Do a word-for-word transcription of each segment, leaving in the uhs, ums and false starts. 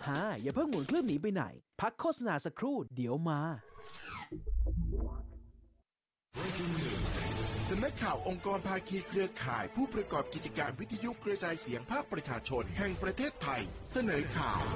ฮ่าอย่าเพิ่งหมุนเครื่องหนีไปไหนพักโฆษณาสักครู่เดี๋ยวมาสำนักข่าวองค์กรภาคีเครือข่ายผู้ประกอบกิจการวิทยุกระจายเสียงภาคประชาชนแห่งประเทศไทยเสนอข่าว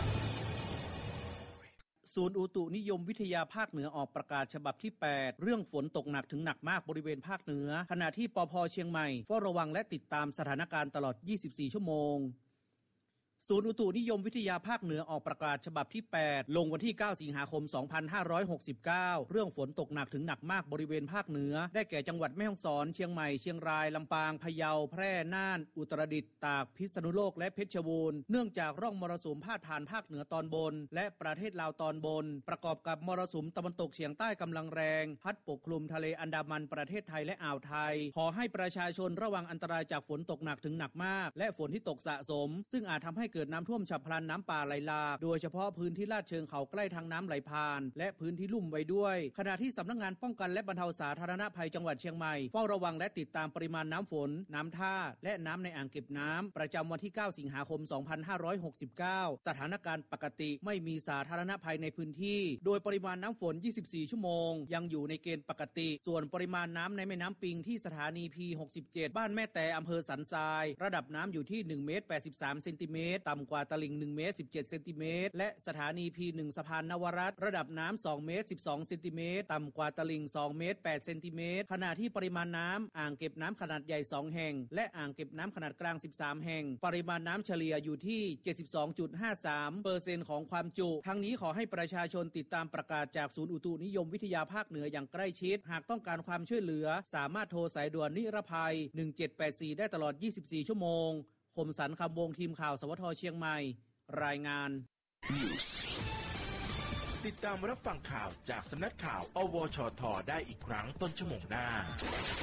ศูนย์อุตุนิยมวิทยาภาคเหนือออกประกาศฉบับที่แปดเรื่องฝนตกหนักถึงหนักมากบริเวณภาคเหนือขณะที่ปภ.เชียงใหม่เฝ้าระวังและติดตามสถานการณ์ตลอดยี่สิบสี่ชั่วโมงศูนย์อุตุนิยมวิทยาภาคเหนือออกประกาศฉบับที่แปดลงวันที่เก้าสิงหาคมสองพันห้าร้อยหกสิบเก้าเรื่องฝนตกหนักถึงหนักมากบริเวณภาคเหนือได้แก่จังหวัดแม่ฮ่องสอนเชียงใหม่เชียงรายลำปางพะเยาแพร่น่านอุตรดิตถ์ตากพิษณุโลกและเพชรบูรณ์เนื่องจากร่องมรสุมพาดผ่านภาคเหนือตอนบนและประเทศลาวตอนบนประกอบกับมรสุมตะวันตกเฉียงใต้กำลังแรงพัดปกคลุมทะเลอันดามันประเทศไทยและอ่าวไทยขอให้ประชาชนระวังอันตรายจากฝนตกหนักถึงหนักมากและฝนที่ตกสะสมซึ่งอาจทำให้เกิดน้ำท่วมฉับพลันน้ำป่าไหลหลากโดยเฉพาะพื้นที่ลาดเชิงเขาใกล้ทางน้ำไหลผ่านและพื้นที่ลุ่มไว้ด้วยขณะที่สำนักงานป้องกันและบรรเทาสาธารณภัยจังหวัดเชียงใหม่เฝ้าระวังและติดตามปริมาณน้ำฝนน้ำท่าและน้ำในอ่างเก็บน้ำประจำวันที่เก้าสิงหาคมสองพันห้าร้อยหกสิบเก้าสถานการณ์ปกติไม่มีสาธารณภัยในพื้นที่โดยปริมาณน้ำฝนยี่สิบสี่ชั่วโมงยังอยู่ในเกณฑ์ปกติส่วนปริมาณน้ำในแม่น้ำปิงที่สถานี พี หกสิบเจ็ด บ้านแม่แต่อำเภอสันทรายระดับน้ำอยู่ที่หนึ่งเมตรแปดสิบสามเซนติเมตรต่ำกว่าตลิ่งหนึ่งเมตรสิบเจ็ดเซนติเมตรและสถานี พี หนึ่ง สะพานนวรัตน์ระดับน้ำสองเมตรสิบสองเซนติเมตรต่ำกว่าตลิ่งสองเมตรแปดเซนติเมตรขณะที่ปริมาณน้ำอ่างเก็บน้ำขนาดใหญ่สองแห่งและอ่างเก็บน้ำขนาดกลางสิบสามแห่งปริมาณน้ำเฉลี่ยอยู่ที่ เจ็ดสิบสองจุดห้าสามเปอร์เซ็นต์ ของความจุทั้งนี้ขอให้ประชาชนติดตามประกาศจากศูนย์อุตุนิยมวิทยาภาคเหนืออย่างใกล้ชิดหากต้องการความช่วยเหลือสามารถโทรสายด่วนนิรภัยหนึ่งเจ็ดแปดสี่ได้ตลอดยี่สิบสี่ชั่วโมงคมสันต์คำวงทีมข่าวสวทเชียงใหม่รายงานติดตามรับฟังข่าวจากสำนักข่าวอวชทได้อีกครั้งต้นชั่วโมงหน้า